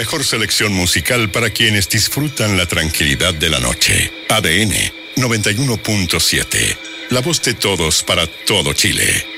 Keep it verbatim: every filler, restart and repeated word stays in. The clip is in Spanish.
mejor selección musical para quienes disfrutan la tranquilidad de la noche. A D N noventa y uno punto siete. La voz de todos para todo Chile.